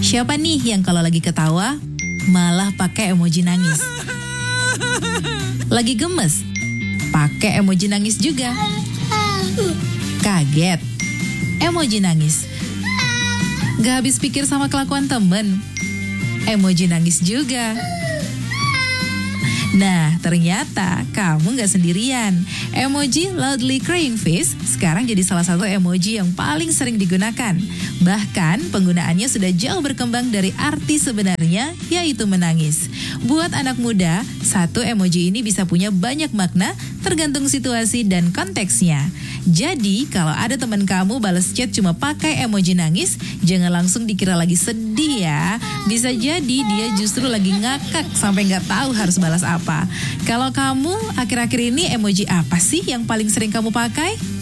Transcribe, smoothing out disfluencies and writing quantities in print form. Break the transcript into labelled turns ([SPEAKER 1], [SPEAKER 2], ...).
[SPEAKER 1] Siapa nih yang kalau lagi ketawa malah pakai emoji nangis? Lagi gemes, pakai emoji nangis juga. Kaget, emoji nangis. Gak habis pikir sama kelakuan temen, emoji nangis juga. Nah, ternyata kamu gak sendirian. Emoji loudly crying face sekarang jadi salah satu emoji yang paling sering digunakan. Bahkan penggunaannya sudah jauh berkembang dari arti sebenarnya, yaitu menangis. Buat anak muda, satu emoji ini bisa punya banyak makna tergantung situasi dan konteksnya. Jadi, kalau ada teman kamu balas chat cuma pakai emoji nangis, jangan langsung dikira lagi sedih ya. Bisa jadi dia justru lagi ngakak sampai nggak tahu harus balas apa. Kalau kamu akhir-akhir ini emoji apa sih yang paling sering kamu pakai?